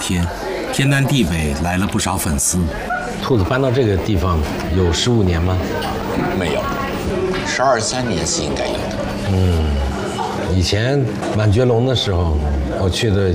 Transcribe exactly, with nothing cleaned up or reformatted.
天，天南地北来了不少粉丝。 兔子搬到这个地方有十五年吗？ 没有，十二三年是应该有的。 嗯，以前满觉龙的时候，我去的